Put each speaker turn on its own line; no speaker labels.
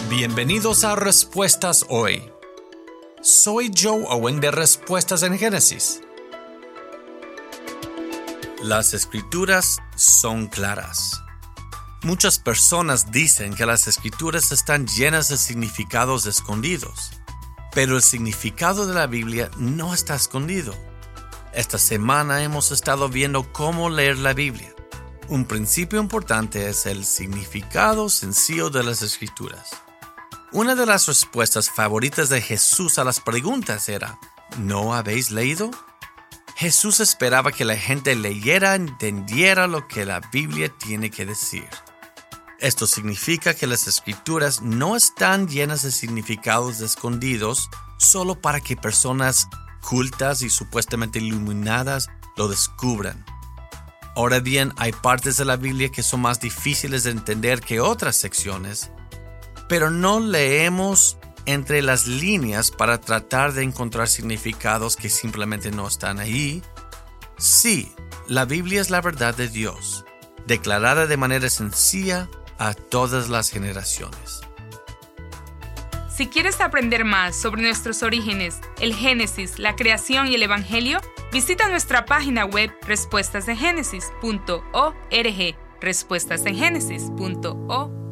Bienvenidos a Respuestas Hoy. Soy Joe Owen de Respuestas en Génesis. Las Escrituras son claras. Muchas personas dicen que las Escrituras están llenas de significados escondidos, pero el significado de la Biblia no está escondido. Esta semana hemos estado viendo cómo leer la Biblia. Un principio importante es el significado sencillo de las Escrituras. Una de las respuestas favoritas de Jesús a las preguntas era: ¿no habéis leído? Jesús esperaba que la gente leyera y entendiera lo que la Biblia tiene que decir. Esto significa que las Escrituras no están llenas de significados escondidos solo para que personas cultas y supuestamente iluminadas lo descubran. Ahora bien, hay partes de la Biblia que son más difíciles de entender que otras secciones, pero no leemos entre las líneas para tratar de encontrar significados que simplemente no están ahí. Sí, la Biblia es la verdad de Dios, declarada de manera sencilla a todas las generaciones.
Si quieres aprender más sobre nuestros orígenes, el Génesis, la creación y el Evangelio, visita nuestra página web respuestasengénesis.org, respuestasengénesis.org.